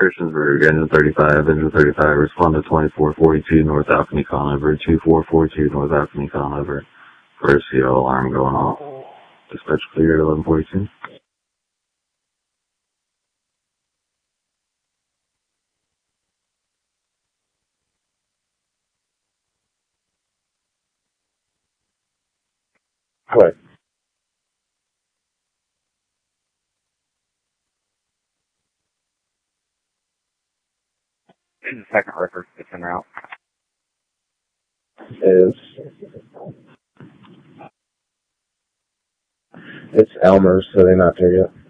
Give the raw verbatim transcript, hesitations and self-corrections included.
Christiansburg, engine thirty-five, engine thirty-five, respond to twenty-four forty-two North Alchemy Conover, two four four two North Alchemy Conover. First C L alarm going off. Dispatch clear at eleven forty-two. What? Second record is en route. Is it's Elmer's, so they not there yet.